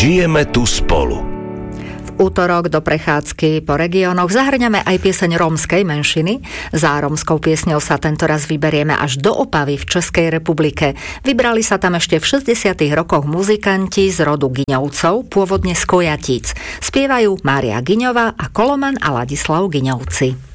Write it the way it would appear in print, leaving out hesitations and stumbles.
Žijeme tu spolu. Útorok do prechádzky po regiónoch zahrňame aj pieseň rómskej menšiny. Za rómskou piesňou sa tentoraz vyberieme až do Opavy v Českej republike. Vybrali sa tam ešte v 60. rokoch muzikanti z rodu Gyňovcov, pôvodne z Kojatíc. Spievajú Mária Gyňová a Koloman a Ladislav Gyňovci.